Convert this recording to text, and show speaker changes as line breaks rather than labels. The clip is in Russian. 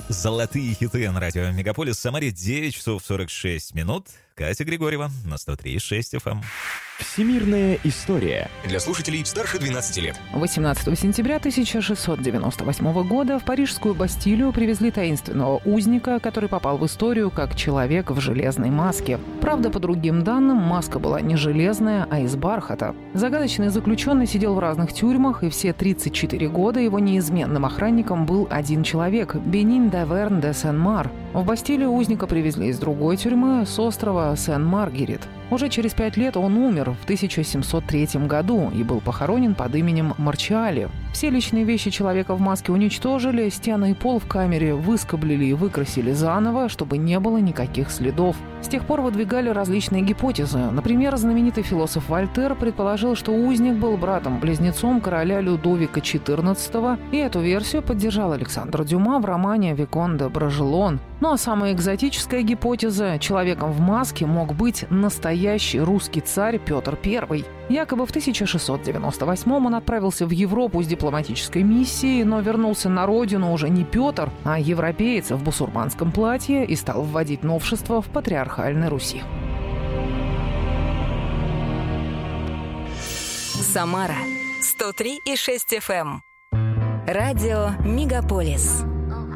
Золотые хиты на радио Мегаполис в Самаре. 9 часов 46 минут. Катя Григорьева на 103.6 FM.
Всемирная история.
Для слушателей старше 12 лет.
18 сентября 1698 года в Парижскую Бастилию привезли таинственного узника, который попал в историю как человек в железной маске. Правда, по другим данным, маска была не железная, а из бархата. Загадочный заключенный сидел в разных тюрьмах, и все 34 года его неизменным охранником был один человек – Бенин де Верн де Сен-Мар. В Бастилию узника привезли из другой тюрьмы, с острова Сен-Маргерит. Уже через 5 лет он умер в 1703 году и был похоронен под именем Марчиали. Все личные вещи человека в маске уничтожили, стены и пол в камере выскоблили и выкрасили заново, чтобы не было никаких следов. С тех пор выдвигали различные гипотезы. Например, знаменитый философ Вольтер предположил, что узник был братом-близнецом короля Людовика XIV, и эту версию поддержал Александр Дюма в романе «Викон де Брожелон». Ну а самая экзотическая гипотеза – человеком в маске мог быть настоящий русский царь Петр I. Якобы в 1698-м он отправился в Европу с дипломатической миссией, но вернулся на родину уже не Петр, а европеец в бусурманском платье и стал вводить новшества в патриархальной Руси.
Самара 103,6 FM. Радио Мегаполис.